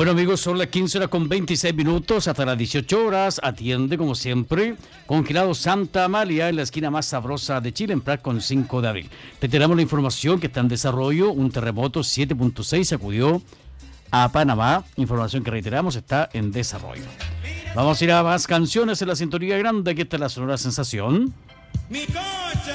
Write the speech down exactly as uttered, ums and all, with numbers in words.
Bueno amigos, son las quince horas con veintiséis minutos, hasta las dieciocho horas, atiende como siempre, Congelado Santa Amalia en la esquina más sabrosa de Chile, en Prat con cinco de abril. Reiteramos la información que está en desarrollo, un terremoto siete punto seis sacudió a Panamá, información que reiteramos está en desarrollo. Vamos a ir a más canciones en la sintonía grande, aquí está la Sonora Sensación.